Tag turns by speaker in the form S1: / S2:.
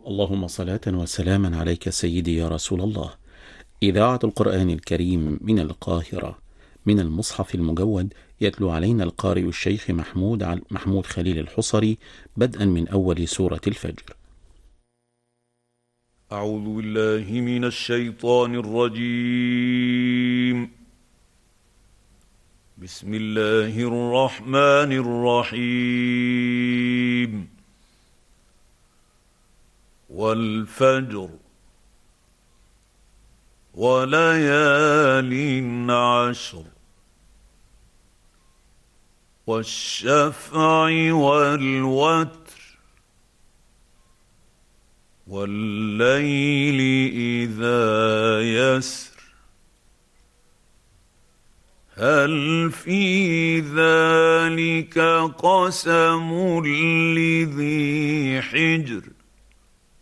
S1: اللهم صلاة وسلاما عليك سيدي يا رسول الله. إذاعة القرآن الكريم من القاهرة، من المصحف المجود، يتلو علينا القارئ الشيخ محمود خليل الحصري، بدءا من أول سورة الفجر.
S2: أعوذ بالله من الشيطان الرجيم. بسم الله الرحمن الرحيم. والفجر وليال عشر والشفع والوتر والليل إذا يسر هل في ذلك قسم لذي حجر